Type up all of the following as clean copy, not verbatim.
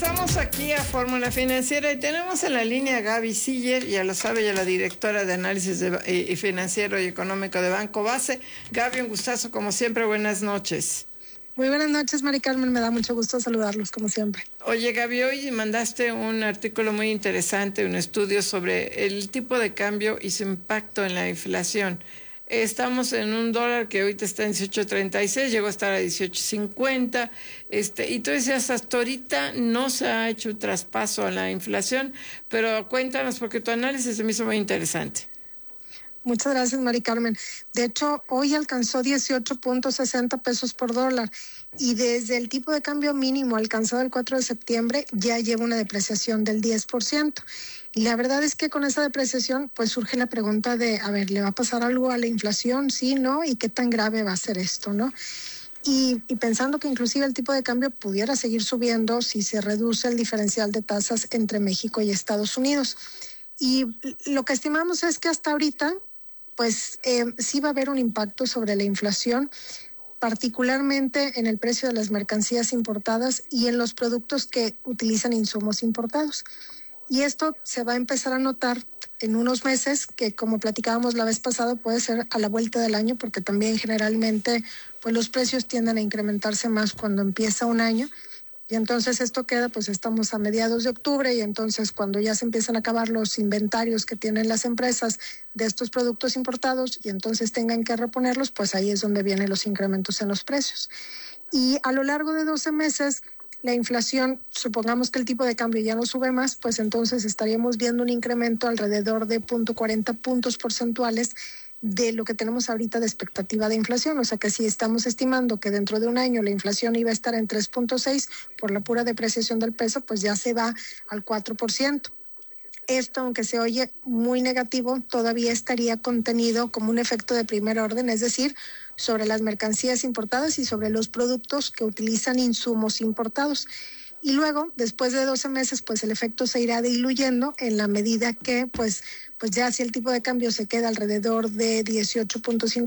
Estamos aquí a Fórmula Financiera y tenemos en la línea a Gaby Siller, ya lo sabe, ya la directora de análisis financiero y económico de Banco Base. Gaby, un gustazo como siempre, buenas noches. Muy buenas noches, Mari Carmen, me da mucho gusto saludarlos como siempre. Oye, Gaby, hoy mandaste un artículo muy interesante, un estudio sobre el tipo de cambio y su impacto en la inflación. Estamos en un dólar que ahorita está en 18.36, llegó a estar a 18.50, y tú decías, hasta ahorita no se ha hecho un traspaso a la inflación, pero cuéntanos, porque tu análisis se me hizo muy interesante. Muchas gracias, Mari Carmen. De hecho, hoy alcanzó 18.60 pesos por dólar y desde el tipo de cambio mínimo alcanzado el 4 de septiembre ya lleva una depreciación del 10%. Y la verdad es que con esa depreciación pues surge la pregunta de, a ver, ¿le va a pasar algo a la inflación? Sí, ¿no? ¿Y qué tan grave va a ser esto, no? Y pensando que inclusive el tipo de cambio pudiera seguir subiendo si se reduce el diferencial de tasas entre México y Estados Unidos. Y lo que estimamos es que hasta ahorita pues sí va a haber un impacto sobre la inflación, particularmente en el precio de las mercancías importadas y en los productos que utilizan insumos importados. Y esto se va a empezar a notar en unos meses, que como platicábamos la vez pasada, puede ser a la vuelta del año, porque también generalmente pues los precios tienden a incrementarse más cuando empieza un año. Y entonces esto queda, pues estamos a mediados de octubre y entonces cuando ya se empiezan a acabar los inventarios que tienen las empresas de estos productos importados y entonces tengan que reponerlos, pues ahí es donde vienen los incrementos en los precios. Y a lo largo de 12 meses, la inflación, supongamos que el tipo de cambio ya no sube más, pues entonces estaríamos viendo un incremento alrededor de 0.40 puntos porcentuales de lo que tenemos ahorita de expectativa de inflación. O sea que si estamos estimando que dentro de un año la inflación iba a estar en 3.6 por la pura depreciación del peso, pues ya se va al 4%. Esto, aunque se oye muy negativo, todavía estaría contenido como un efecto de primer orden, es decir, sobre las mercancías importadas y sobre los productos que utilizan insumos importados. Y luego, después de 12 meses, pues el efecto se irá diluyendo en la medida que, pues ya si el tipo de cambio se queda alrededor de 18.50,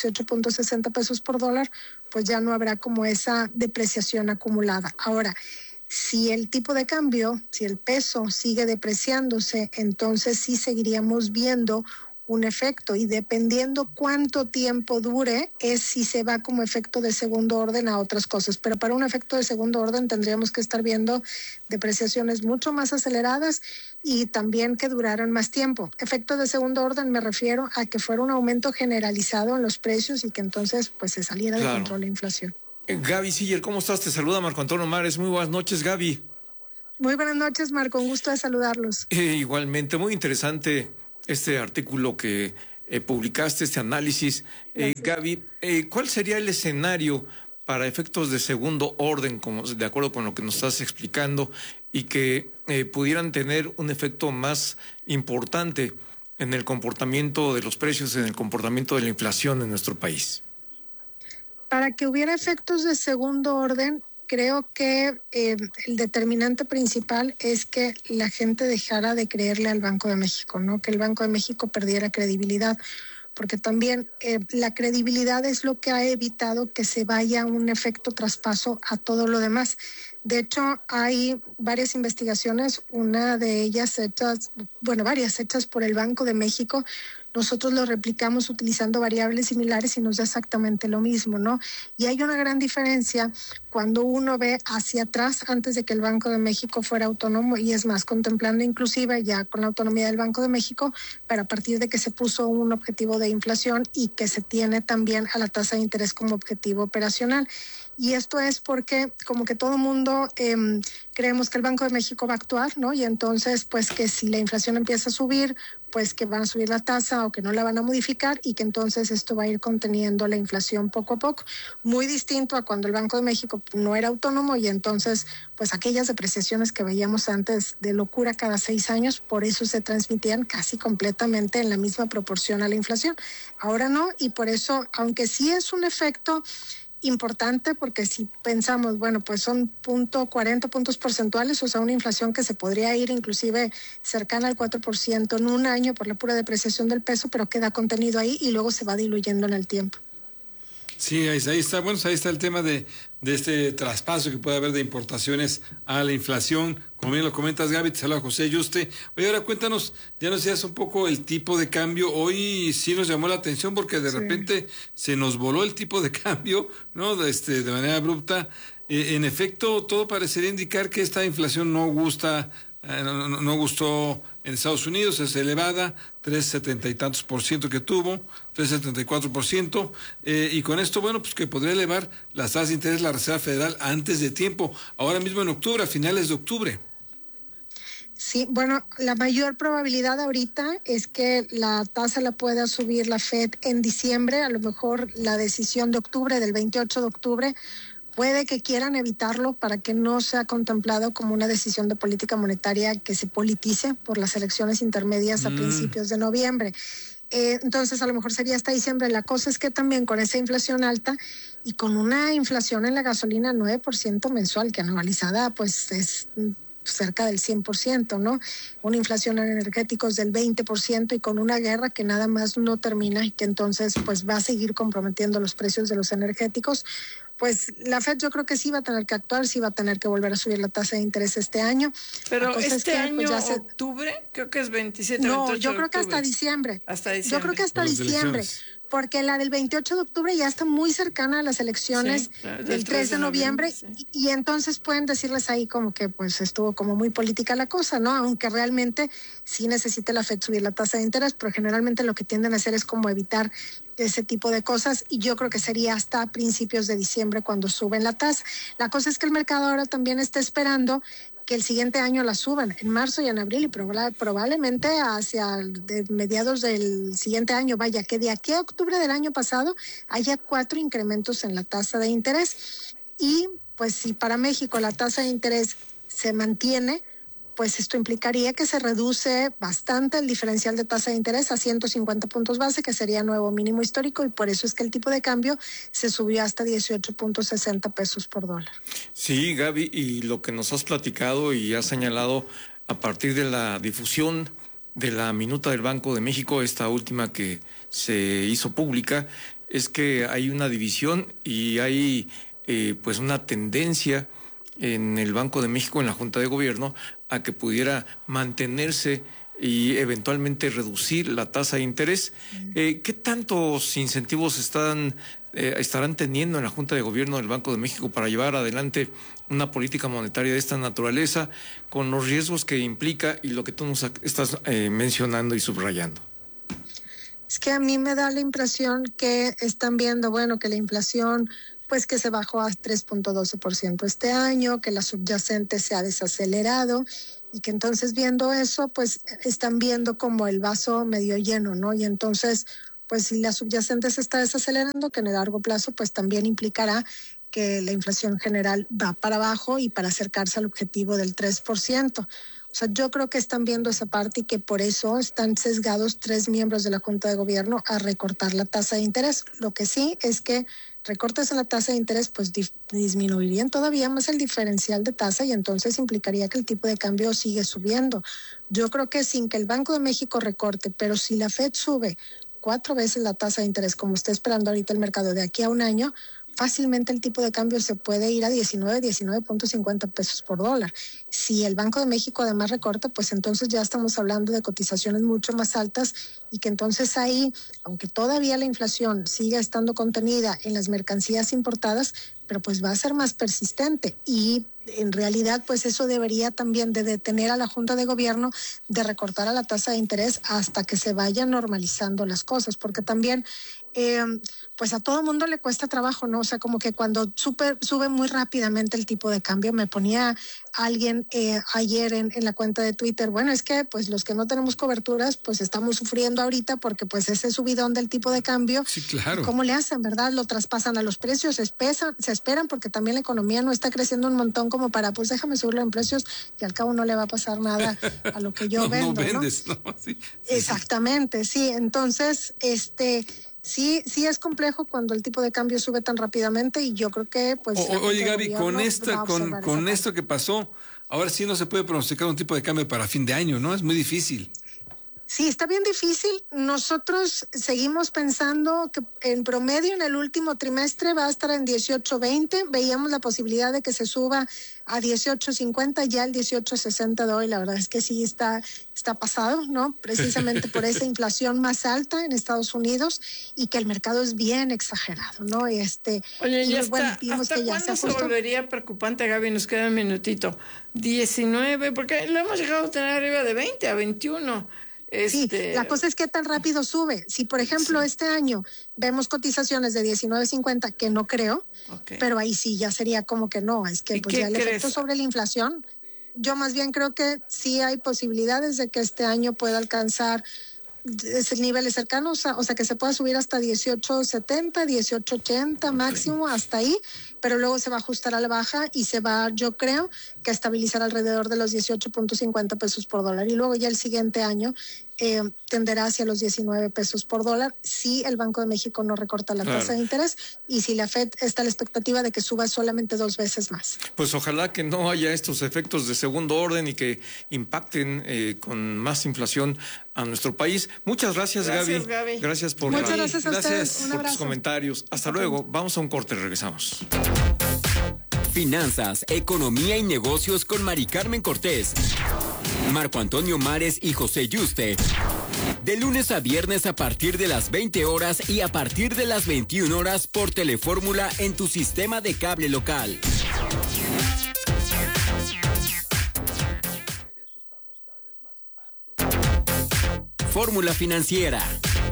18.60 pesos por dólar, pues ya no habrá como esa depreciación acumulada. Ahora, si el tipo de cambio, si el peso sigue depreciándose, entonces sí seguiríamos viendo un efecto y dependiendo cuánto tiempo dure es si se va como efecto de segundo orden a otras cosas. Pero para un efecto de segundo orden tendríamos que estar viendo depreciaciones mucho más aceleradas y también que duraran más tiempo. Efecto de segundo orden me refiero a que fuera un aumento generalizado en los precios y que entonces pues se saliera de control la inflación. Gaby Siller, ¿cómo estás? Te saluda Marco Antonio Mares. Muy buenas noches, Gaby. Muy buenas noches, Marco. Un gusto de saludarlos. Igualmente, muy interesante este artículo que publicaste, este análisis. Gaby, ¿cuál sería el escenario para efectos de segundo orden, como de acuerdo con lo que nos estás explicando, y que pudieran tener un efecto más importante en el comportamiento de los precios, en el comportamiento de la inflación en nuestro país? Para que hubiera efectos de segundo orden, creo que el determinante principal es que la gente dejara de creerle al Banco de México, ¿no? Que el Banco de México perdiera credibilidad, porque también la credibilidad es lo que ha evitado que se vaya un efecto traspaso a todo lo demás. De hecho, hay varias investigaciones, una de ellas varias hechas por el Banco de México. Nosotros lo replicamos utilizando variables similares y nos da exactamente lo mismo, ¿no? Y hay una gran diferencia cuando uno ve hacia atrás, antes de que el Banco de México fuera autónomo, y es más, contemplando inclusive ya con la autonomía del Banco de México, pero a partir de que se puso un objetivo de inflación y que se tiene también a la tasa de interés como objetivo operacional. Y esto es porque como que todo el mundo creemos que el Banco de México va a actuar, ¿no? Y entonces, pues que si la inflación empieza a subir, pues que van a subir la tasa o que no la van a modificar y que entonces esto va a ir conteniendo la inflación poco a poco. Muy distinto a cuando el Banco de México no era autónomo y entonces, pues aquellas depreciaciones que veíamos antes de locura cada 6 años, por eso se transmitían casi completamente en la misma proporción a la inflación. Ahora no, y por eso, aunque sí es un efecto importante, porque si pensamos, bueno, pues son 40 puntos porcentuales, o sea, una inflación que se podría ir inclusive cercana al 4% en un año por la pura depreciación del peso, pero queda contenido ahí y luego se va diluyendo en el tiempo. Sí, ahí está. Bueno, ahí está el tema de este traspaso que puede haber de importaciones a la inflación. Como bien lo comentas, Gaby, te saluda José Yuste. Oye, ahora cuéntanos, ya nos decías un poco el tipo de cambio. Hoy sí nos llamó la atención porque de repente se nos voló el tipo de cambio, ¿no? De manera abrupta. En efecto, todo parecería indicar que esta inflación no gusta, no gustó en Estados Unidos, es elevada, 3,70 y tantos por ciento que tuvo, 3,74%, y con esto, bueno, pues que podría elevar las tasas de interés la Reserva Federal antes de tiempo, ahora mismo en octubre, a finales de octubre. Sí, bueno, la mayor probabilidad ahorita es que la tasa la pueda subir la Fed en diciembre, a lo mejor la decisión de octubre, del 28 de octubre, puede que quieran evitarlo para que no sea contemplado como una decisión de política monetaria que se politice por las elecciones intermedias a principios de noviembre. Entonces, a lo mejor sería hasta diciembre. La cosa es que también con esa inflación alta y con una inflación en la gasolina 9% mensual, que anualizada pues es cerca del 100%, ¿no? Una inflación en energéticos del 20% y con una guerra que nada más no termina y que entonces pues va a seguir comprometiendo los precios de los energéticos. Pues la Fed yo creo que sí va a tener que actuar, sí va a tener que volver a subir la tasa de interés este año. Pero este año, pues octubre, creo que es 27, no, 28 yo creo de que octubre. hasta diciembre. Hasta diciembre. Yo creo que hasta diciembre. Porque la del 28 de octubre ya está muy cercana a las elecciones del 3 de noviembre sí. y entonces pueden decirles ahí como que pues estuvo como muy política la cosa, ¿no? Aunque realmente sí necesita la Fed subir la tasa de interés, pero generalmente lo que tienden a hacer es como evitar ese tipo de cosas y yo creo que sería hasta principios de diciembre cuando suben la tasa. La cosa es que el mercado ahora también está esperando que el siguiente año la suban, en marzo y en abril, y probablemente hacia mediados del siguiente año, vaya, que de aquí a octubre del año pasado haya 4 incrementos en la tasa de interés. Y pues si para México la tasa de interés se mantiene, pues esto implicaría que se reduce bastante el diferencial de tasa de interés a 150 puntos base, que sería nuevo mínimo histórico, y por eso es que el tipo de cambio se subió hasta 18.60 pesos por dólar. Sí, Gaby, y lo que nos has platicado y has señalado a partir de la difusión de la minuta del Banco de México, esta última que se hizo pública, es que hay una división y hay pues una tendencia en el Banco de México, en la Junta de Gobierno, a que pudiera mantenerse y eventualmente reducir la tasa de interés. ¿Qué tantos incentivos estarán teniendo en la Junta de Gobierno del Banco de México para llevar adelante una política monetaria de esta naturaleza, con los riesgos que implica y lo que tú nos estás mencionando y subrayando? Es que a mí me da la impresión que están viendo, bueno, que la inflación pues que se bajó a 3.12% este año, que la subyacente se ha desacelerado y que entonces viendo eso, pues están viendo como el vaso medio lleno, ¿no? Y entonces, pues si la subyacente se está desacelerando, que en el largo plazo pues también implicará que la inflación general va para abajo y para acercarse al objetivo del 3%. O sea, yo creo que están viendo esa parte y que por eso están sesgados 3 miembros de la Junta de Gobierno a recortar la tasa de interés. Lo que sí es que recortes en la tasa de interés pues disminuirían todavía más el diferencial de tasa y entonces implicaría que el tipo de cambio sigue subiendo. Yo creo que sin que el Banco de México recorte, pero si la Fed sube 4 veces la tasa de interés como está esperando ahorita el mercado de aquí a un año, fácilmente el tipo de cambio se puede ir a 19.50 pesos por dólar. Si el Banco de México además recorta, pues entonces ya estamos hablando de cotizaciones mucho más altas y que entonces ahí, aunque todavía la inflación siga estando contenida en las mercancías importadas, pero pues va a ser más persistente y en realidad pues eso debería también de detener a la Junta de Gobierno de recortar a la tasa de interés hasta que se vayan normalizando las cosas, porque también pues a todo mundo le cuesta trabajo, ¿no? O sea, como que cuando sube muy rápidamente el tipo de cambio, me ponía alguien ayer en la cuenta de Twitter, bueno, es que pues los que no tenemos coberturas, pues estamos sufriendo ahorita porque pues ese subidón del tipo de cambio, sí, claro. ¿Cómo le hacen, verdad? Lo traspasan a los precios, se esperan porque también la economía no está creciendo un montón como para, pues déjame subirlo en precios y al cabo no le va a pasar nada a lo que yo vendo, no vendes, ¿no? Sí, exactamente, sí. Entonces, Sí es complejo cuando el tipo de cambio sube tan rápidamente y yo creo que pues oye Gaby, con esto que pasó, ahora sí no se puede pronosticar un tipo de cambio para fin de año, ¿no? Es muy difícil. Sí, está bien difícil. Nosotros seguimos pensando que en promedio en el último trimestre va a estar en 18.20. Veíamos la posibilidad de que se suba a 18.50, ya el 18.60 de hoy. La verdad es que sí está pasado, ¿no? Precisamente por esa inflación más alta en Estados Unidos y que el mercado es bien exagerado, ¿no? Oye, y ya bueno, está. vimos ¿Hasta que ya cuándo se ajustó. volvería preocupante, Gaby? Nos queda un minutito. 19, porque lo hemos llegado a tener arriba de 20 a 21. Sí, la cosa es qué tan rápido sube. Si, por ejemplo, este año vemos cotizaciones de 19.50, que no creo, pero ahí sí ya sería como que no, es que pues ya el efecto sobre la inflación. Yo más bien creo que sí hay posibilidades de que este año pueda alcanzar niveles cercanos, o sea que se pueda subir hasta 18.70, 18.80 máximo, hasta ahí, pero luego se va a ajustar a la baja y se va, yo creo, que a estabilizar alrededor de los 18.50 pesos por dólar. Y luego ya el siguiente año tenderá hacia los 19 pesos por dólar si el Banco de México no recorta la tasa de interés y si la FED está a la expectativa de que suba solamente 2 veces más. Pues ojalá que no haya estos efectos de segundo orden y que impacten con más inflación a nuestro país. Muchas gracias, Gaby. Gracias por, Muchas gracias a ustedes. Un por abrazo. tus comentarios. Hasta luego. Vamos a un corte, regresamos. Finanzas, economía y negocios con Mari Carmen Cortés, Marco Antonio Mares y José Yuste. De lunes a viernes a partir de las 20 horas y a partir de las 21 horas por Telefórmula en tu sistema de cable local. Fórmula Financiera.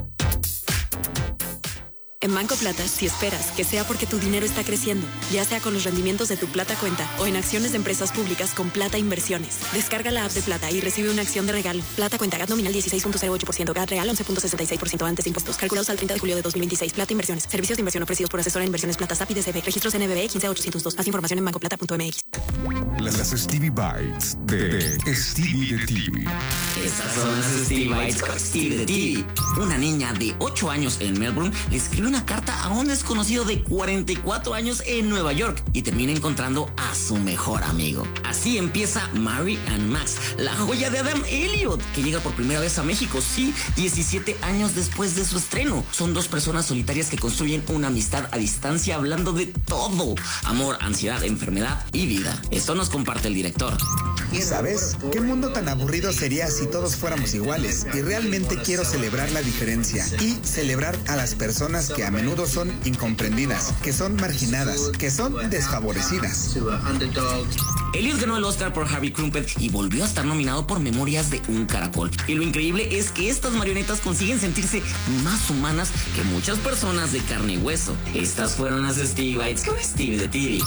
En Banco Plata, si esperas que sea porque tu dinero está creciendo, ya sea con los rendimientos de tu Plata Cuenta o en acciones de empresas públicas con Plata Inversiones, descarga la app de Plata y recibe una acción de regalo. Plata Cuenta, GAT nominal 16.08%, GAT real 11.66% antes de impuestos, calculados al 30 de julio de 2026. Plata Inversiones, servicios de inversión ofrecidos por asesora de inversiones Plata SAP y DCB, registros NBB 15802. Más información en bancoplata.mx. Las Stevie Bites de Stevie de TV. Estas son las Stevie Bites con Stevie de TV. Una niña de 8 años en Melbourne le escribió una carta a un desconocido de 44 años en Nueva York y termina encontrando a su mejor amigo. Así empieza Mary and Max, la joya de Adam Elliot, que llega por primera vez a México, sí, 17 años después de su estreno. Son dos personas solitarias que construyen una amistad a distancia hablando de todo: amor, ansiedad, enfermedad y vida. Esto nos comparte el director. ¿Sabes? ¿Qué mundo tan aburrido sería si todos fuéramos iguales? Y realmente quiero celebrar la diferencia y celebrar a las personas que a menudo son incomprendidas, que son marginadas, que son desfavorecidas. Elliot ganó el Oscar por Harvey Krumpet y volvió a estar nominado por Memorias de un Caracol. Y lo increíble es que estas marionetas consiguen sentirse más humanas que muchas personas de carne y hueso. Estas fueron las Stevie Bites con Stevie de TV.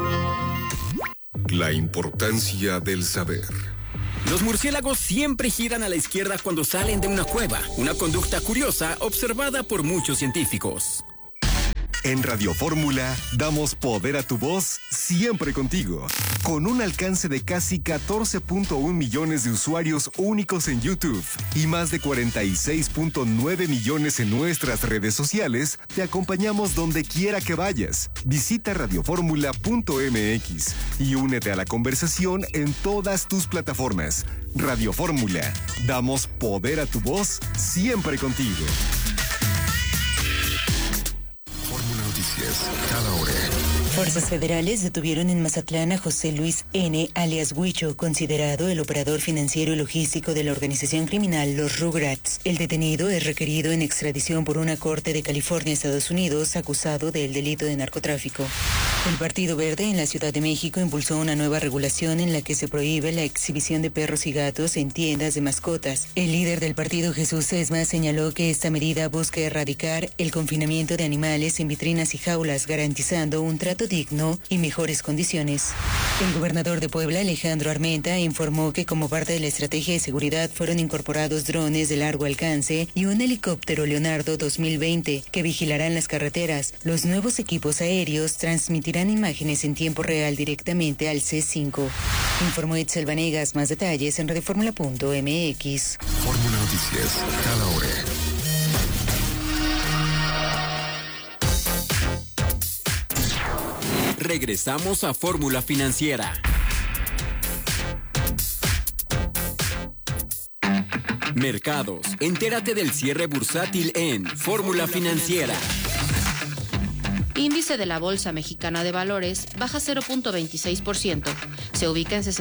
La importancia del saber. Los murciélagos siempre giran a la izquierda cuando salen de una cueva, una conducta curiosa observada por muchos científicos. En Radio Fórmula damos poder a tu voz siempre contigo. Con un alcance de casi 14.1 millones de usuarios únicos en YouTube y más de 46.9 millones en nuestras redes sociales, te acompañamos donde quiera que vayas. Visita radioformula.mx y únete a la conversación en todas tus plataformas. Radio Fórmula, damos poder a tu voz siempre contigo. Cada hora. Fuerzas federales detuvieron en Mazatlán a José Luis N., alias Huicho, considerado el operador financiero y logístico de la organización criminal Los Rugrats. El detenido es requerido en extradición por una corte de California, Estados Unidos, acusado del delito de narcotráfico. El Partido Verde en la Ciudad de México impulsó una nueva regulación en la que se prohíbe la exhibición de perros y gatos en tiendas de mascotas. El líder del partido, Jesús Sesma, señaló que esta medida busca erradicar el confinamiento de animales en vitrinas y jaulas, garantizando un trato digno y mejores condiciones. El gobernador de Puebla, Alejandro Armenta, informó que como parte de la estrategia de seguridad fueron incorporados drones de largo alcance y un helicóptero Leonardo 2020 que vigilarán las carreteras. Los nuevos equipos aéreos transmitirán imágenes en tiempo real directamente al C5. Informó Itzel Vanegas. Más detalles en radioformula.mx. Fórmula Noticias, cada hora. Regresamos a Fórmula Financiera. Mercados. Entérate del cierre bursátil en Fórmula Financiera. Índice de la Bolsa Mexicana de Valores baja 0.26%. Se ubica en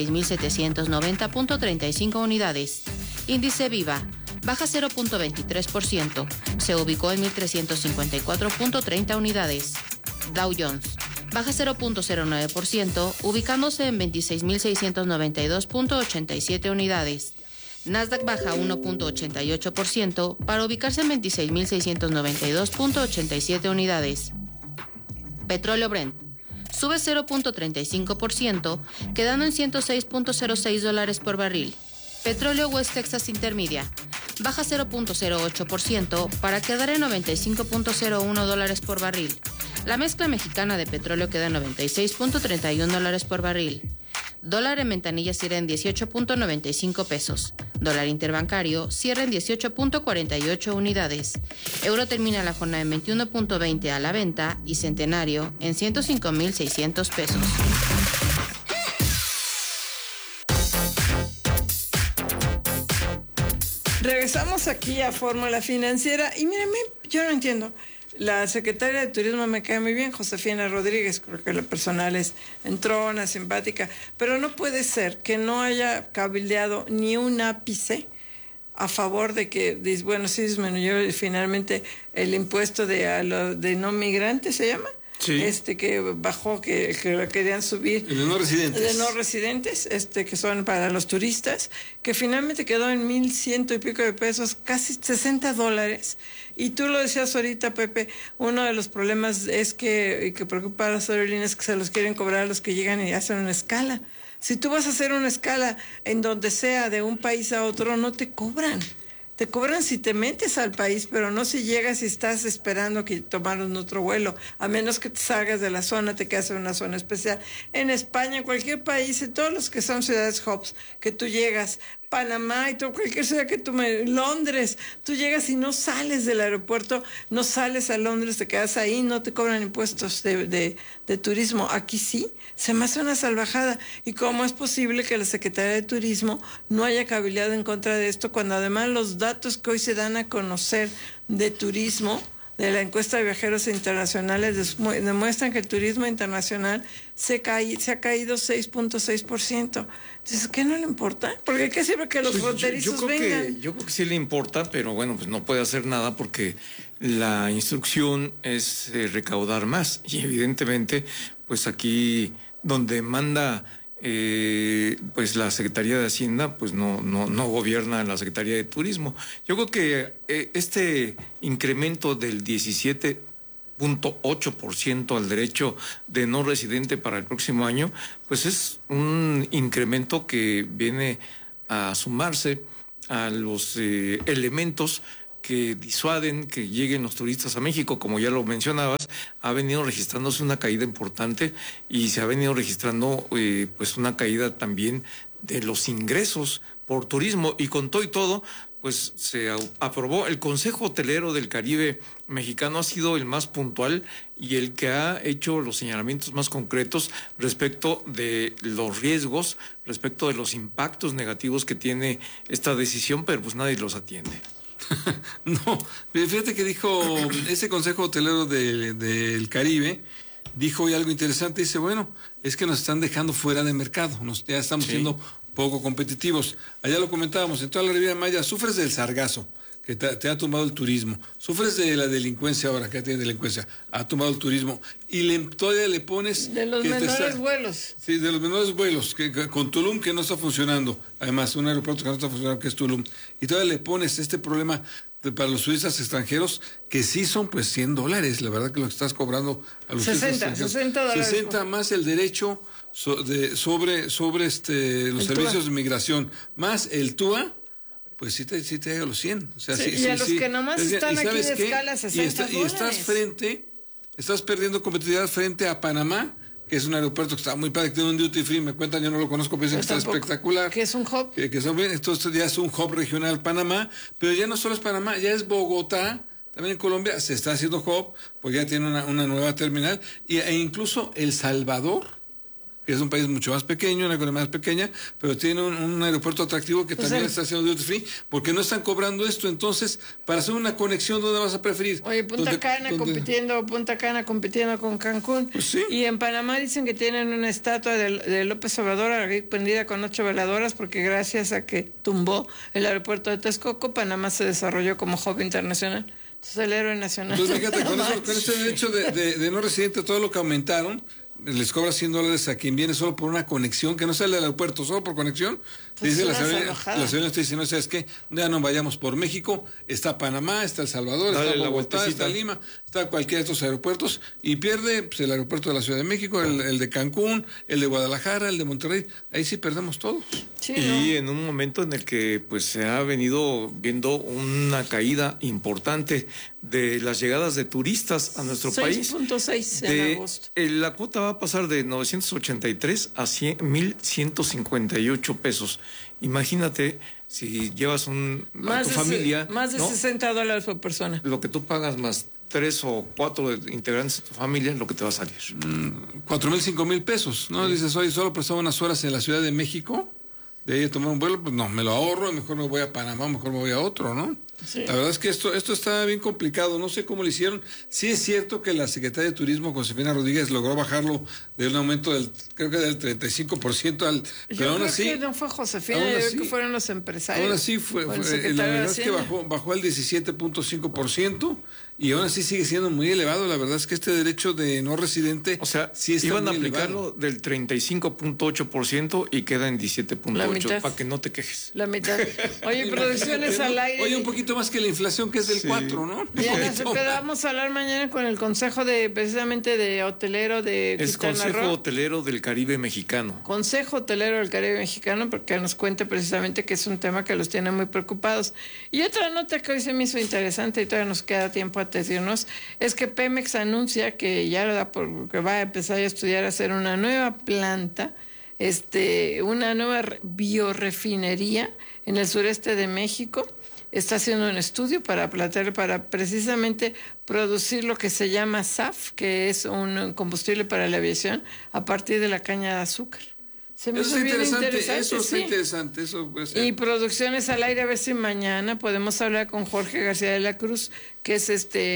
66.790.35 unidades. Índice Viva baja 0.23%. Se ubicó en 1.354.30 unidades. Dow Jones baja 0.09%, ubicándose en 26.692.87 unidades. Nasdaq baja 1.88% para ubicarse en 26.692.87 unidades. Petróleo Brent sube 0.35%, quedando en $106.06 por barril. Petróleo West Texas Intermedia baja 0.08% para quedar en $95.01 por barril. La mezcla mexicana de petróleo queda en $96.31 por barril. Dólar en ventanilla cierra en 18.95 pesos. Dólar interbancario cierra en 18.48 unidades. Euro termina la jornada en 21.20 a la venta y centenario en 105.600 pesos. Regresamos aquí a Fórmula Financiera y mírenme, yo no entiendo. La secretaria de Turismo me cae muy bien, Josefina Rodríguez, creo que la personal es entrona, simpática, pero no puede ser que no haya cabildeado ni un ápice a favor de que, bueno, sí disminuyó finalmente el impuesto de no migrantes, ¿se llama? Sí. Que bajó, que lo querían subir. El de no residentes. De no residentes, que son para los turistas, que finalmente quedó en 1,100 y pico de pesos, casi $60. Y tú lo decías ahorita, Pepe, uno de los problemas es que preocupa a las aerolíneas que se los quieren cobrar a los que llegan y hacen una escala. Si tú vas a hacer una escala en donde sea de un país a otro, no te cobran. Te cobran si te metes al país, pero no si llegas y estás esperando que tomaron otro vuelo, a menos que te salgas de la zona, te quedas en una zona especial. En España, en cualquier país, en todos los que son ciudades hubs, que tú llegas, Panamá y todo, cualquier ciudad que Londres, tú llegas y no sales del aeropuerto, no sales a Londres, te quedas ahí, no te cobran impuestos de turismo. Aquí sí, se me hace una salvajada. ¿Y cómo es posible que la Secretaría de Turismo no haya cabildeado en contra de esto, cuando además los datos que hoy se dan a conocer de turismo, de la encuesta de viajeros internacionales, demuestran que el turismo internacional se ha caído 6.6%. Entonces, ¿qué no le importa? Porque ¿qué sirve que los fronterizos vengan? Yo creo que sí le importa, pero bueno, pues no puede hacer nada porque la instrucción es recaudar más. Y evidentemente, pues aquí donde manda pues la Secretaría de Hacienda, pues no gobierna la Secretaría de Turismo. Yo creo que este incremento del 17.8% al derecho de no residente para el próximo año, pues es un incremento que viene a sumarse a los elementos que disuaden que lleguen los turistas a México. Como ya lo mencionabas, ha venido registrándose una caída importante y se ha venido registrando pues una caída también de los ingresos por turismo, y con todo y todo, pues se aprobó. El Consejo Hotelero del Caribe Mexicano ha sido el más puntual y el que ha hecho los señalamientos más concretos respecto de los riesgos, respecto de los impactos negativos que tiene esta decisión, pero pues nadie los atiende. No, fíjate que dijo ese Consejo Hotelero del Caribe, dijo hoy algo interesante. Dice, bueno, es que nos están dejando fuera de mercado, ya estamos siendo poco competitivos. Allá lo comentábamos, en toda la Riviera Maya sufres del sargazo, que te ha tumbado el turismo, sufres de la delincuencia ahora, que tiene delincuencia, ha tumbado el turismo, y todavía le pones... De los menores vuelos. Sí, de los menores vuelos, con Tulum, que no está funcionando, además un aeropuerto que no está funcionando, que es Tulum, y todavía le pones este problema para los turistas extranjeros, que sí son pues $100, la verdad que lo que estás cobrando a los turistas extranjeros. $60 más el derecho sobre los servicios de migración, más el TUA, pues sí te llega a los 100. O sea, y a los que nomás están aquí de escala $60. Y estás perdiendo competitividad frente a Panamá, que es un aeropuerto que está muy padre, que tiene un duty free, me cuentan, yo no lo conozco, pero dicen que está espectacular. Que es un hub. Entonces ya es un hub regional Panamá, pero ya no solo es Panamá, ya es Bogotá, también en Colombia se está haciendo hub, porque ya tiene una nueva terminal, e incluso El Salvador que es un país mucho más pequeño, una economía más pequeña, pero tiene un aeropuerto atractivo que también está haciendo duty free, porque no están cobrando esto. Entonces, para hacer una conexión, ¿dónde vas a preferir? Oye, Punta Cana compitiendo con Cancún. Pues sí. Y en Panamá dicen que tienen una estatua de López Obrador prendida con 8 veladoras, porque gracias a que tumbó el aeropuerto de Texcoco, Panamá se desarrolló como hub internacional. Entonces, el héroe nacional. Entonces, fíjate, con este derecho de no residente, todo lo que aumentaron, les cobra $100 a quien viene solo por una conexión, que no sale del aeropuerto, solo por conexión. Pues Dice la enojada. señora está diciendo, ¿sabes qué? Ya no vayamos por México, está Panamá, está El Salvador, Dale está la Bogotá, vueltecita. está Lima, está cualquiera de estos aeropuertos, y pierde pues, el aeropuerto de la Ciudad de México, el de Cancún, el de Guadalajara, el de Monterrey. Ahí sí perdemos todos. Sí, Y ¿no? en un momento en el que pues se ha venido viendo una caída importante de las llegadas de turistas a nuestro país. 6.6 en agosto. La cuota va a pasar de 983 a 1,158 pesos. Imagínate si llevas a tu familia, Más de ¿no? $60 por persona. Lo que tú pagas más 3 o 4 integrantes de tu familia, lo que te va a salir. 4,000, 5,000 pesos, ¿no? Dices, oye, solo prestaba unas horas en la Ciudad de México, de ahí a tomar un vuelo, pues no, me lo ahorro, mejor me voy a Panamá, mejor me voy a otro, ¿no? Sí. La verdad es que esto está bien complicado, no sé cómo lo hicieron. Sí es cierto que la Secretaría de Turismo, Josefina Rodríguez, logró bajarlo de un aumento creo que del 35% pero aún así... que no fue Josefina, aún yo creo así- que fueron los empresarios. Aún así o el la secretario de verdad es que Hacienda. bajó al 17.5%, y aún así sigue siendo muy elevado. La verdad es que este derecho de no residente, O sea, sí está iban a muy aplicarlo elevado. del 35.8% y queda en La 17.8%, mitad. para que no te quejes. La mitad. Oye, producciones al aire. Oye, un poquito más que la inflación, que es del 4, ¿no? Diana Cepeda, vamos a hablar mañana con el Consejo precisamente de hotelero de Es Quintana Consejo Roo. Hotelero del Caribe Mexicano. Consejo Hotelero del Caribe Mexicano, porque nos cuente precisamente que es un tema que los tiene muy preocupados. Y otra nota que hoy se me hizo interesante y todavía nos queda tiempo antes de irnos, es que Pemex anuncia que ya que va a empezar a estudiar hacer una nueva planta, una nueva biorefinería en el sureste de México. Está haciendo un estudio para precisamente producir lo que se llama SAF, que es un combustible para la aviación, a partir de la caña de azúcar. Se me Eso hizo está bien interesante, eso está sí. interesante, eso puede ser. Y Producciones al Aire, a ver si mañana podemos hablar con Jorge García de la Cruz, que es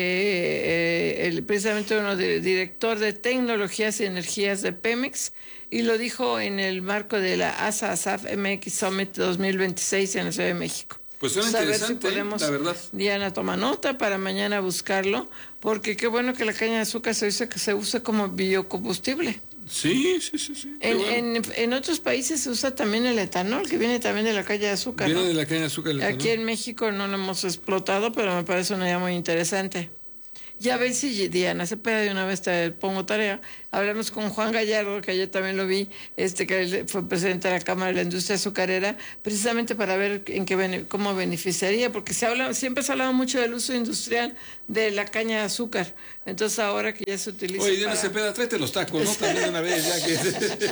precisamente director de tecnologías y energías de Pemex, y lo dijo en el marco de la ASA-ASAF MX Summit 2026 en la Ciudad de México. Pues suena A ver si interesante, podemos, la verdad. Diana, toma nota para mañana buscarlo, porque qué bueno que la caña de azúcar se use como biocombustible. Sí. Qué bueno. En otros países se usa también el etanol, que viene también de la caña de azúcar. Viene ¿no? de la caña de azúcar. el Aquí etanol. en México no lo hemos explotado, pero me parece una idea muy interesante. Ya ves si Diana Cepeda, de una vez te pongo tarea. Hablamos con Juan Gallardo, que ayer también lo vi, que él fue presidente de la Cámara de la Industria Azucarera, precisamente para ver cómo beneficiaría, porque siempre se ha hablado mucho del uso industrial de la caña de azúcar. Entonces ahora que ya se utiliza. Oye, Diana Cepeda, tráete los tacos, ¿no? También de una vez, ya que...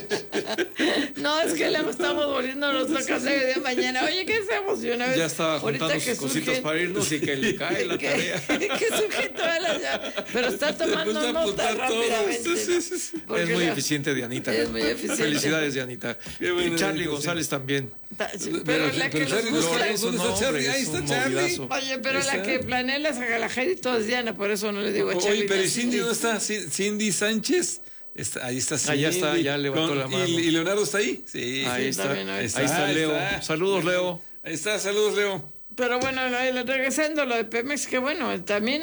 No, es que luego estamos volviendo los tacos de mañana. Oye, ¿qué hacemos? Y una vez, Ya estaba ahorita juntando que sus cositas surgen- para irnos y que le cae la tarea. que surge toda pero está tomando Pues va a nota apuntar todo. rápidamente. Sí. Porque Es muy la- eficiente, Dianita. Es muy eficiente. Felicidades, Dianita. Qué bueno, Y Charlie Dianita, González también. Pero la que los Charlie, busca- ¿dónde está No, Charlie? hombre, Ahí es está un Charlie. movidazo. Oye, pero Ahí la está. que planea las agalajeritos es Diana, por eso no le digo a Charlie. Oye, pero ¿y la Cindy dónde está? Cindy Sánchez. Ahí está Cindy. ya está, ya levantó la mano. ¿Y Leonardo está ahí? Sí. Ahí está. también, ahí Ahí está Leo. Saludos, Leo. Ahí está, saludos, Leo. Pero bueno, regresando a lo de Pemex, que bueno, también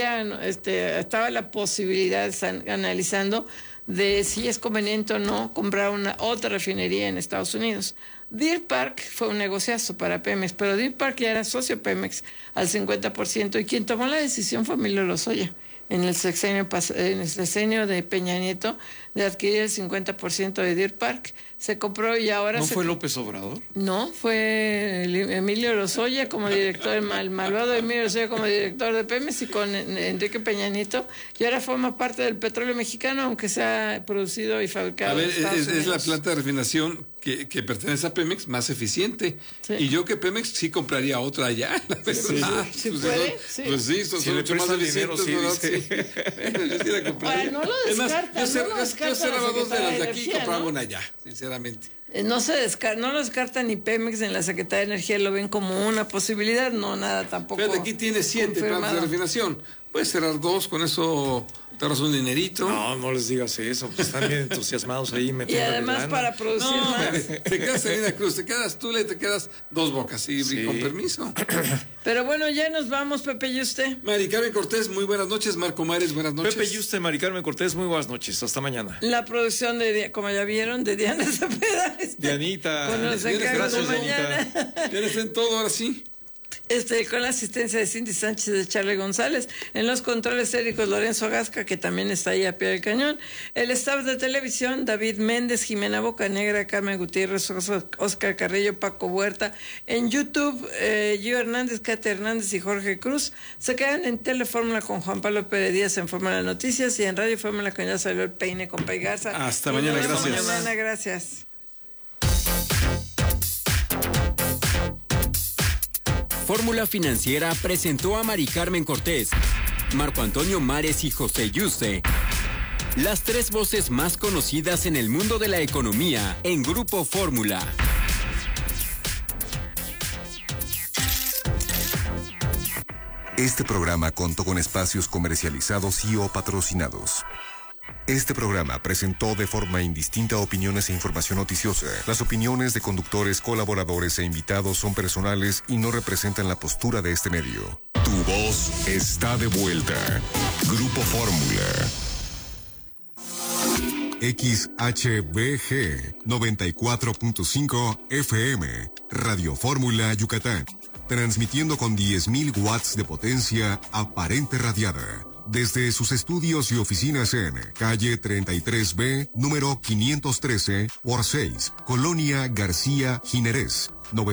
estaba la posibilidad, están analizando, de si es conveniente o no comprar otra refinería en Estados Unidos. Deer Park fue un negociazo para Pemex, pero Deer Park ya era socio Pemex al 50%, y quien tomó la decisión fue Emilio Lozoya en el sexenio de Peña Nieto de adquirir el 50% de Deer Park. se compró y ahora... ¿No fue López Obrador? No, fue Emilio Lozoya como director, el malvado Emilio Lozoya como director de Pemex, y con Enrique Peña Nieto, y ahora forma parte del petróleo mexicano, aunque sea producido y fabricado. A ver, en Estados Unidos. es la planta de refinación que pertenece a Pemex más eficiente. Sí. Y yo que Pemex sí compraría otra allá, la verdad. ¿Sí puede? Sí. Pues sí, son mucho más eficientes, ¿verdad? Sí. Yo sí la compraría. Bueno, no lo descarta. Yo cerraba dos de las de aquí y compraba una allá, sinceramente. No lo descarta ni Pemex ni la Secretaría de Energía, lo ven como una posibilidad, no nada tampoco. Fíjate, aquí tiene 7 plantas de refinación. Puedes cerrar 2, con eso te ahorras un dinerito. No les digas eso, pues están bien entusiasmados ahí metiendo. Y además para producir más. Te quedas Salina Cruz, te quedas Tula y te quedas Dos Bocas, y con permiso. Pero bueno, ya nos vamos, Pepe y usted. Mari Carmen Cortés, muy buenas noches. Marco Mares, buenas noches. Pepe y usted, Mari Carmen Cortés, muy buenas noches. Hasta mañana. La producción como ya vieron, de Diana Cepeda. Dianita. Con los encargos de mañana. Tienes en todo, ahora sí. Con la asistencia de Cindy Sánchez, de Charlie González, en los controles técnicos Lorenzo Gasca, que también está ahí a pie del cañón, el staff de televisión, David Méndez, Jimena Bocanegra, Carmen Gutiérrez, Oscar Carrillo, Paco Huerta, en YouTube, Gio Hernández, Kate Hernández y Jorge Cruz. Se quedan en Telefórmula con Juan Pablo Pérez Díaz en Fórmula Noticias, y en Radio Fórmula con ya salió el peine con Pay Garza. Hasta mañana, gracias. Hasta mañana, gracias. Fórmula Financiera presentó a Mari Carmen Cortés, Marco Antonio Mares y José Yuste, las 3 voces más conocidas en el mundo de la economía en Grupo Fórmula. Este programa contó con espacios comercializados y o patrocinados. Este programa presentó de forma indistinta opiniones e información noticiosa. Las opiniones de conductores, colaboradores e invitados son personales y no representan la postura de este medio. Tu voz está de vuelta. Grupo Fórmula. XHBG 94.5 FM. Radio Fórmula Yucatán. Transmitiendo con 10.000 watts de potencia aparente radiada. Desde sus estudios y oficinas en calle 33B, número 513 por 6, Colonia García Jiménez,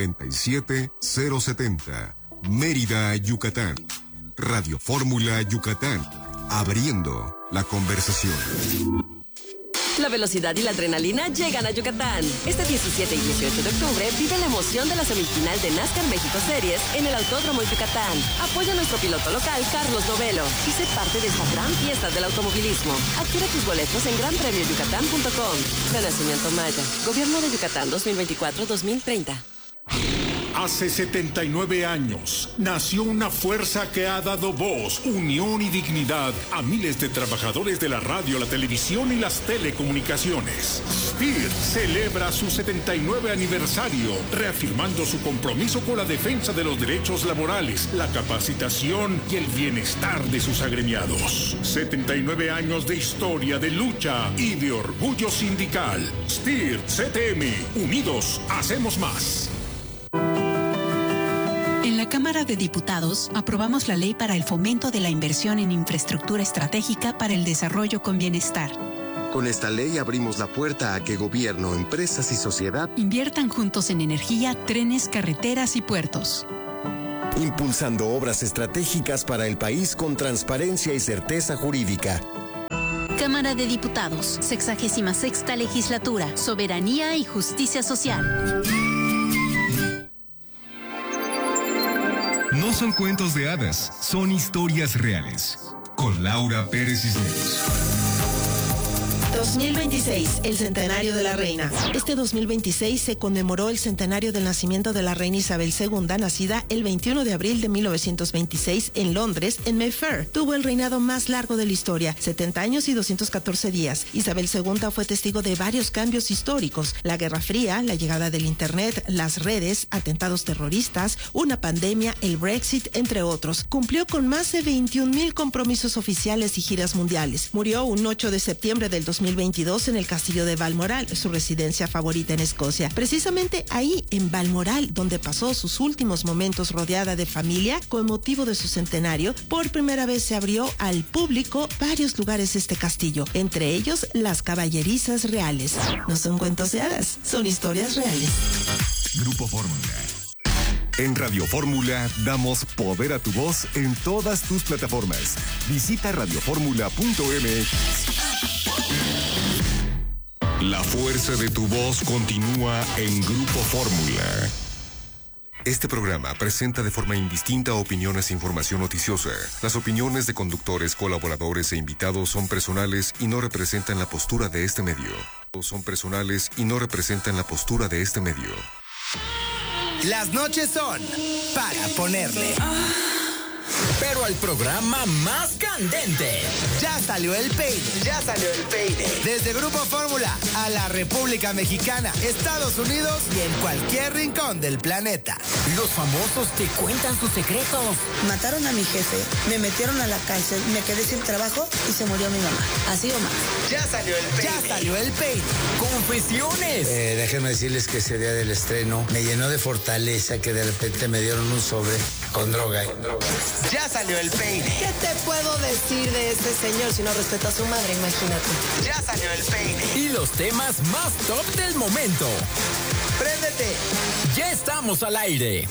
97070, Mérida, Yucatán. Radio Fórmula Yucatán, abriendo la conversación. La velocidad y la adrenalina llegan a Yucatán. Este 17 y 18 de octubre vive la emoción de la semifinal de NASCAR México Series en el Autódromo Yucatán. Apoya a nuestro piloto local, Carlos Novelo, y sé parte de esta gran fiesta del automovilismo. Adquiere tus boletos en granpremioyucatán.com. Renacimiento Maya. Gobierno de Yucatán 2024-2030. Hace 79 años nació una fuerza que ha dado voz, unión y dignidad a miles de trabajadores de la radio, la televisión y las telecomunicaciones. SPIR celebra su 79 aniversario, reafirmando su compromiso con la defensa de los derechos laborales, la capacitación y el bienestar de sus agremiados. 79 años de historia, de lucha y de orgullo sindical. SPIR CTM, unidos hacemos más. En la Cámara de Diputados aprobamos la ley para el fomento de la inversión en infraestructura estratégica para el desarrollo con bienestar. Con esta ley abrimos la puerta a que gobierno, empresas y sociedad inviertan juntos en energía, trenes, carreteras y puertos. Impulsando obras estratégicas para el país con transparencia y certeza jurídica. Cámara de Diputados, 66ª Legislatura, Soberanía y Justicia Social. No son cuentos de hadas, son historias reales. Con Laura Pérez Cisneros. 2026, el centenario de la reina. Este 2026 se conmemoró el centenario del nacimiento de la reina Isabel II, nacida el 21 de abril de 1926 en Londres, en Mayfair. Tuvo el reinado más largo de la historia, 70 años y 214 días. Isabel II fue testigo de varios cambios históricos: la Guerra Fría, la llegada del Internet, las redes, atentados terroristas, una pandemia, el Brexit, entre otros. Cumplió con más de 21,000 compromisos oficiales y giras mundiales. Murió un 8 de septiembre del 2020 2022 en el castillo de Balmoral, su residencia favorita en Escocia. Precisamente ahí, en Balmoral, donde pasó sus últimos momentos rodeada de familia, con motivo de su centenario, por primera vez se abrió al público varios lugares de este castillo, entre ellos las caballerizas reales. No son cuentos de hadas, son historias reales. Grupo Fórmula. En Radio Fórmula damos poder a tu voz en todas tus plataformas. Visita radioformula.mx. La fuerza de tu voz continúa en Grupo Fórmula. Este programa presenta de forma indistinta opiniones e información noticiosa. Las opiniones de conductores, colaboradores e invitados son personales y no representan la postura de este medio. Las noches son para ponerle. Pero al programa más candente. Ya salió el peine. Desde Grupo Fórmula a la República Mexicana, Estados Unidos y en cualquier rincón del planeta. Los famosos te cuentan sus secretos. Mataron a mi jefe, me metieron a la cárcel, me quedé sin trabajo y se murió mi mamá. Así o más. Ya salió el peine. Confesiones. Déjenme decirles que ese día del estreno me llenó de fortaleza que de repente me dieron un sobre con droga. Ya salió el peine. ¿Qué te puedo decir de este señor si no respeta a su madre? Imagínate. Ya salió el peine. Y los temas más top del momento. ¡Préndete! Ya estamos al aire.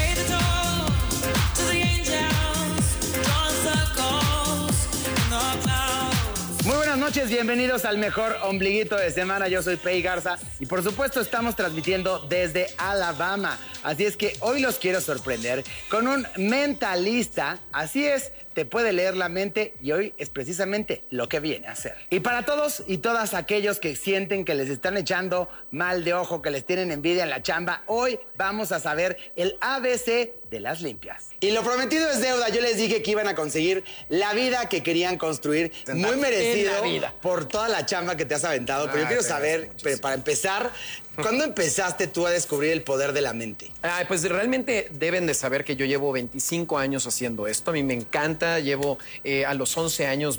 Muy buenas noches, bienvenidos al mejor ombliguito de semana. Yo soy Pei Garza y por supuesto estamos transmitiendo desde Alabama. Así es que hoy los quiero sorprender con un mentalista. Así es, te puede leer la mente y hoy es precisamente lo que viene a hacer. Y para todos y todas aquellos que sienten que les están echando mal de ojo, que les tienen envidia en la chamba, hoy vamos a saber el ABC de las limpias. Y lo prometido es deuda. Yo les dije que iban a conseguir la vida que querían construir. Muy merecido por toda la chamba que te has aventado. Pero yo quiero saber, para empezar, ¿cuándo empezaste tú a descubrir el poder de la mente? Pues realmente deben de saber que yo llevo 25 años haciendo esto. A mí me encanta. Llevo a los 11 años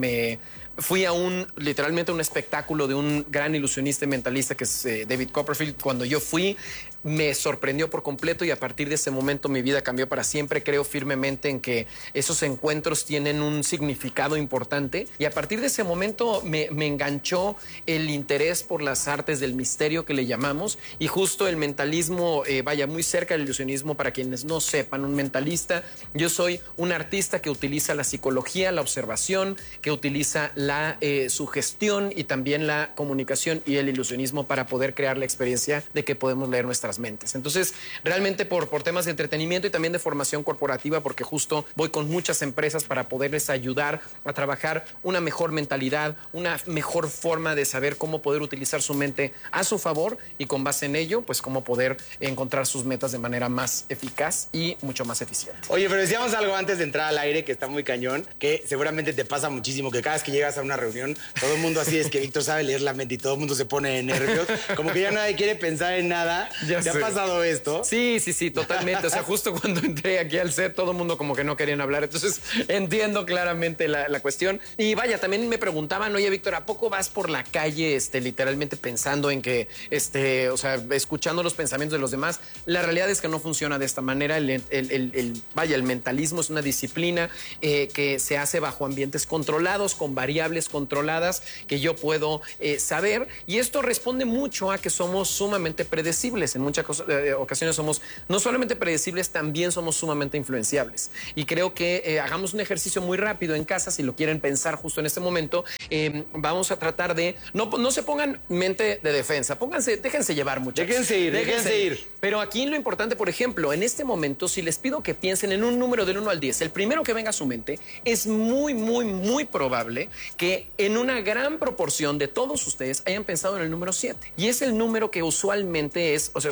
fui a literalmente un espectáculo de un gran ilusionista y mentalista que es David Copperfield. Cuando yo fui, me sorprendió por completo y a partir de ese momento mi vida cambió para siempre. Creo firmemente en que esos encuentros tienen un significado importante y a partir de ese momento me enganchó el interés por las artes del misterio que le llamamos y justo el mentalismo, vaya muy cerca del ilusionismo. Para quienes no sepan, un mentalista, yo soy un artista que utiliza la psicología, la observación, que utiliza la sugestión y también la comunicación y el ilusionismo para poder crear la experiencia de que podemos leer nuestras mentes. Entonces, realmente por temas de entretenimiento y también de formación corporativa, porque justo voy con muchas empresas para poderles ayudar a trabajar una mejor mentalidad, una mejor forma de saber cómo poder utilizar su mente a su favor y con base en ello, pues cómo poder encontrar sus metas de manera más eficaz y mucho más eficiente. Oye, pero decíamos algo antes de entrar al aire que está muy cañón, que seguramente te pasa muchísimo, que cada vez que llegas a una reunión, todo el mundo así es que Víctor sabe leer la mente y todo el mundo se pone nervioso, como que ya nadie quiere pensar en nada. ¿Te ha pasado esto? Sí, totalmente. O sea, justo cuando entré aquí al set, todo el mundo como que no querían hablar. Entonces, entiendo claramente la cuestión. Y vaya, también me preguntaban, oye, Víctor, ¿a poco vas por la calle literalmente pensando en que, o sea, escuchando los pensamientos de los demás? La realidad es que no funciona de esta manera. El mentalismo es una disciplina que se hace bajo ambientes controlados, con variables controladas que yo puedo saber. Y esto responde mucho a que somos sumamente predecibles. En muchas ocasiones somos no solamente predecibles, también somos sumamente influenciables. Y creo que hagamos un ejercicio muy rápido en casa, si lo quieren pensar justo en este momento. Vamos a tratar de, no se pongan mente de defensa, déjense llevar, muchachos. Déjense ir. Pero aquí lo importante, por ejemplo, en este momento, si les pido que piensen en un número del 1 al 10, el primero que venga a su mente, es muy, muy, muy probable que en una gran proporción de todos ustedes hayan pensado en el número 7. Y es el número que usualmente es, o sea,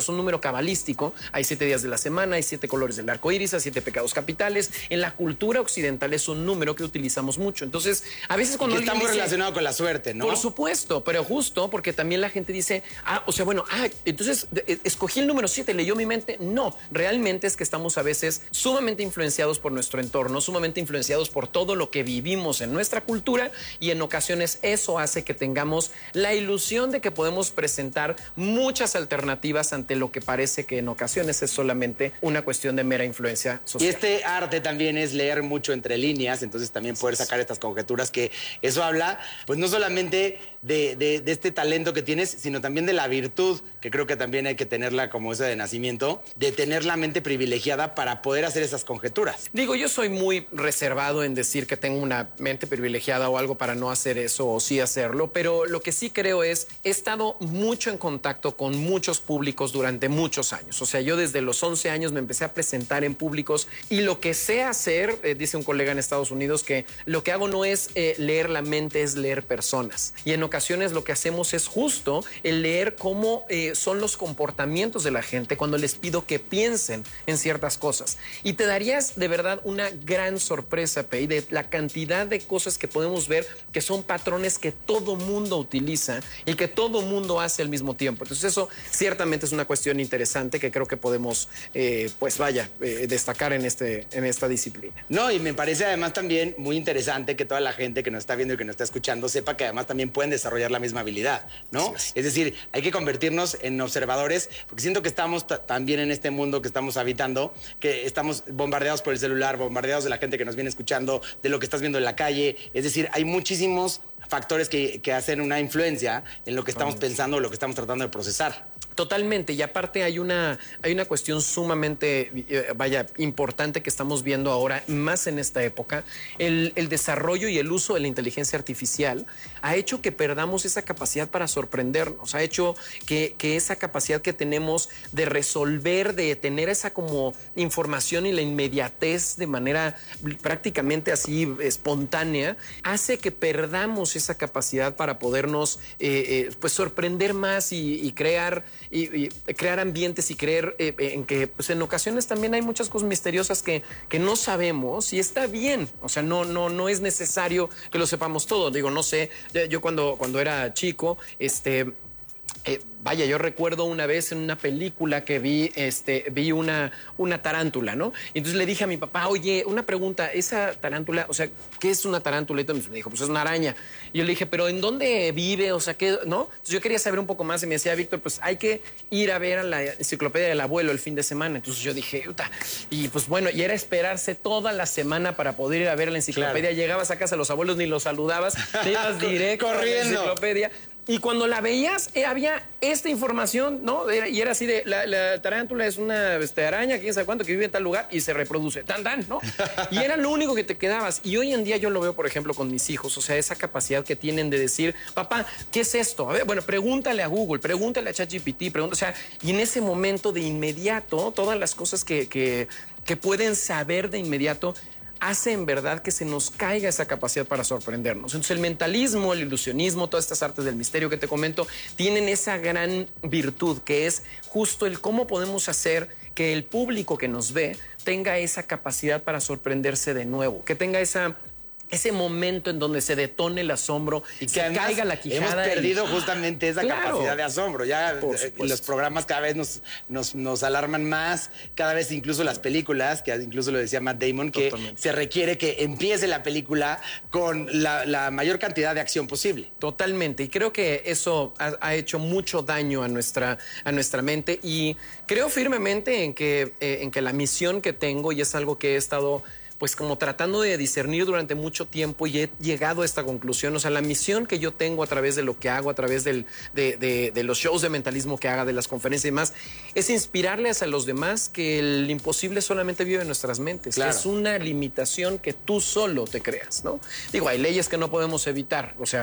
es un número cabalístico. Hay 7 días de la semana, hay 7 colores del arco iris, hay 7 pecados capitales. En la cultura occidental es un número que utilizamos mucho. Entonces, a veces cuando está muy relacionado con la suerte, ¿no? Por supuesto, pero justo porque también la gente dice, entonces escogí el número 7, leyó mi mente. No, realmente es que estamos a veces sumamente influenciados por nuestro entorno, sumamente influenciados por todo lo que vivimos en nuestra cultura, y en ocasiones eso hace que tengamos la ilusión de que podemos presentar muchas alternativas ante lo que parece que en ocasiones es solamente una cuestión de mera influencia social. Y este arte también es leer mucho entre líneas, entonces también poder sacar estas conjeturas, que eso habla, pues no solamente de este talento que tienes, sino también de la virtud, que creo que también hay que tenerla como esa de nacimiento, de tener la mente privilegiada para poder hacer esas conjeturas. Digo, yo soy muy reservado en decir que tengo una mente privilegiada o algo para no hacer eso o sí hacerlo, pero lo que sí creo es, he estado mucho en contacto con muchos públicos durante muchos años. O sea, yo desde los 11 años me empecé a presentar en públicos, y lo que sé hacer, dice un colega en Estados Unidos, que lo que hago no es leer la mente, es leer personas. Y en ocasiones lo que hacemos es justo el leer cómo son los comportamientos de la gente cuando les pido que piensen en ciertas cosas. Y te darías de verdad una gran sorpresa, Pei, de la cantidad de cosas que podemos ver que son patrones que todo mundo utiliza y que todo mundo hace al mismo tiempo. Entonces eso ciertamente es una cuestión interesante que creo que podemos, destacar en esta disciplina. No, y me parece además también muy interesante que toda la gente que nos está viendo y que nos está escuchando sepa que además también pueden desarrollar la misma habilidad, ¿no? Es decir, hay que convertirnos en observadores, porque siento que estamos también en este mundo que estamos habitando, que estamos bombardeados por el celular, bombardeados de la gente que nos viene escuchando, de lo que estás viendo en la calle. Es decir, hay muchísimos factores que hacen una influencia en lo que estamos pensando, lo que estamos tratando de procesar. Totalmente, y aparte hay una cuestión sumamente, importante que estamos viendo ahora, más en esta época. El desarrollo y el uso de la inteligencia artificial ha hecho que perdamos esa capacidad para sorprendernos, ha hecho que esa capacidad que tenemos de resolver, de tener esa como información y la inmediatez de manera prácticamente así espontánea, hace que perdamos esa capacidad para podernos sorprender más y crear ambientes y creer en que pues en ocasiones también hay muchas cosas misteriosas que no sabemos, y está bien. O sea, no es necesario que lo sepamos todo. Digo, no sé, yo cuando era chico, yo recuerdo una vez en una película que vi una tarántula, ¿no? Y entonces le dije a mi papá, oye, una pregunta, esa tarántula, o sea, ¿qué es una tarántula? Y me dijo, pues es una araña. Y yo le dije, ¿pero en dónde vive? O sea, ¿qué? ¿No? Entonces yo quería saber un poco más, y me decía, Víctor, pues hay que ir a ver a la enciclopedia del abuelo el fin de semana. Entonces yo dije, y pues bueno, y era esperarse toda la semana para poder ir a ver a la enciclopedia. Claro. Llegabas a casa de los abuelos, ni los saludabas, te ibas directo corriendo a la enciclopedia. Y cuando la veías, había esta información, ¿no? Y era así de, la tarántula es una araña, quién sabe cuánto, que vive en tal lugar y se reproduce, ¿no? Y era lo único que te quedabas. Y hoy en día yo lo veo, por ejemplo, con mis hijos, o sea, esa capacidad que tienen de decir, papá, ¿qué es esto? A ver, bueno, pregúntale a Google, pregúntale a ChatGPT, o sea, y en ese momento de inmediato, todas las cosas que pueden saber de inmediato, hace en verdad que se nos caiga esa capacidad para sorprendernos. Entonces el mentalismo, el ilusionismo, todas estas artes del misterio que te comento, tienen esa gran virtud que es justo el cómo podemos hacer que el público que nos ve tenga esa capacidad para sorprenderse de nuevo, que tenga ese momento en donde se detone el asombro y que caiga la quijada. Hemos perdido justamente esa capacidad de asombro. Ya los programas cada vez nos alarman más, cada vez incluso las películas, que incluso lo decía Matt Damon, que se requiere que empiece la película con la mayor cantidad de acción posible. Totalmente, y creo que eso ha hecho mucho daño a nuestra mente, y creo firmemente en que la misión que tengo, y es algo que he estado pues como tratando de discernir durante mucho tiempo, y he llegado a esta conclusión. O sea, la misión que yo tengo a través de lo que hago, a través de los shows de mentalismo que haga, de las conferencias y demás, es inspirarles a los demás que el imposible solamente vive en nuestras mentes. Claro. Es una limitación que tú solo te creas, ¿no? Digo, hay leyes que no podemos evitar, o sea,